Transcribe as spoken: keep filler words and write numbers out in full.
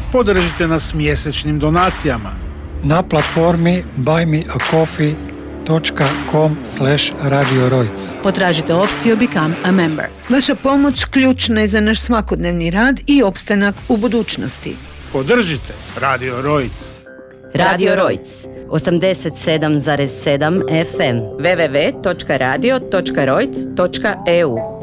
Podržite nas mjesečnim donacijama na platformi buymeacoffee dot com slash radio rojc. Potražite opciju Become a Member. Vaša pomoć ključna je za naš svakodnevni rad i opstanak u budućnosti. Podržite Radio Rojc. Radio Rojc, osamdeset sedam zarez sedam F M, w w w dot radio dot rojc dot e u.